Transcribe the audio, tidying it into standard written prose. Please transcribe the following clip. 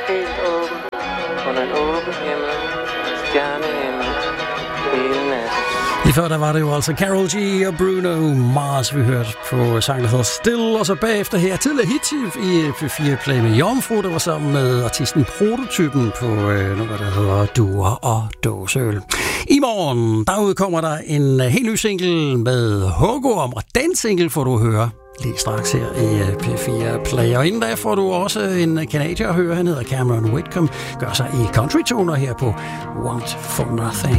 helt åben. Under en åben himmel, stjernehimmel, hele natten. Lige før der var det jo altså Karol G og Bruno Mars, vi hørte på sang, der hedder Still, og så bagefter her tidligere hit i P4 Play med Jomfru, der var sammen med artisten Prototypen på noget, der hedder Duer og Dåseøl. I morgen, der udkommer der en helt ny single med Hugorm, og den single får du høre lige straks her i P4 Play. Og inden da får du også en kanadier at høre, han hedder Cameron Whitcomb, gør sig i country-toner her på Want For Nothing.